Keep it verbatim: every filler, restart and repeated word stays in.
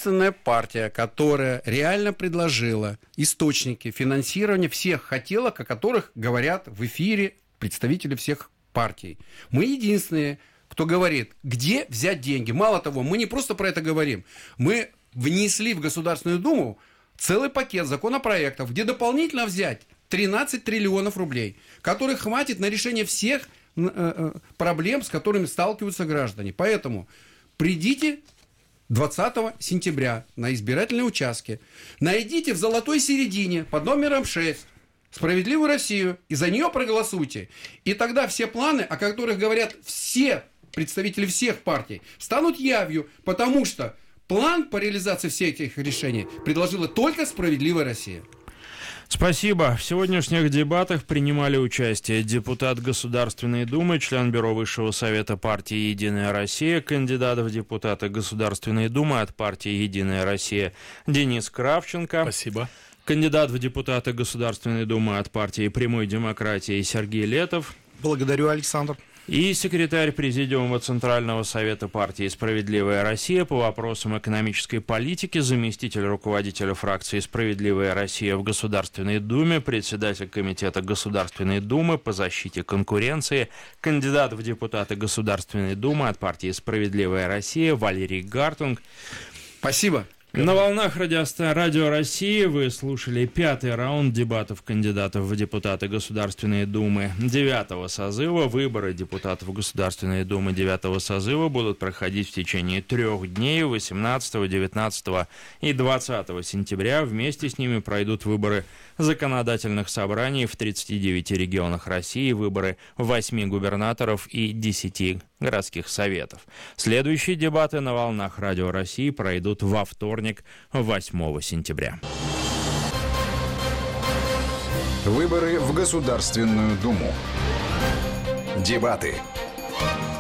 единственная партия, которая реально предложила источники финансирования всех хотелок, о которых говорят в эфире представители всех партий. Мы единственные, кто говорит, где взять деньги. Мало того, мы не просто про это говорим. Мы внесли в Государственную Думу целый пакет законопроектов, где дополнительно взять тринадцать триллионов рублей, которых хватит на решение всех проблем, с которыми сталкиваются граждане. Поэтому придите двадцатого сентября на избирательные участки, найдите в золотой середине под номером шесть «Справедливую Россию» и за нее проголосуйте. И тогда все планы, о которых говорят все представители всех партий, станут явью, потому что план по реализации всех этих решений предложила только «Справедливая Россия». Спасибо. В сегодняшних дебатах принимали участие депутат Государственной Думы, член Бюро Высшего Совета партии «Единая Россия», кандидат в депутаты Государственной Думы от партии «Единая Россия» Денис Кравченко. Спасибо. Кандидат в депутаты Государственной Думы от партии «Прямой демократии» Сергей Летов. Благодарю, Александр. И секретарь Президиума Центрального совета партии «Справедливая Россия» по вопросам экономической политики, заместитель руководителя фракции «Справедливая Россия» в Государственной Думе, председатель Комитета Государственной Думы по защите конкуренции, кандидат в депутаты Государственной Думы от партии «Справедливая Россия» Валерий Гартунг. Спасибо. На волнах радио, радио России вы слушали пятый раунд дебатов кандидатов в депутаты Государственной Думы девятого созыва. Выборы депутатов Государственной Думы девятого созыва будут проходить в течение трех дней, восемнадцатого, девятнадцатого и двадцатого сентября. Вместе с ними пройдут выборы законодательных собраний в тридцати девяти регионах России, выборы восьми губернаторов и десяти городских советов. Следующие дебаты на волнах радио России пройдут во вторник, восьмого сентября. Выборы в Государственную Думу. Дебаты.